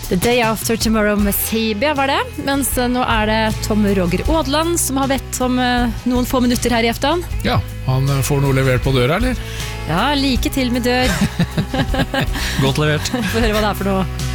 The Day After Tomorrow med Sabia var det, mens nå det Tom Roger Aadland som har bedt om noen få minutter her i aften. Ja, han får noe levert på døra, eller? Ja, like til med dør. Godt levert. Få høre hva det for noe.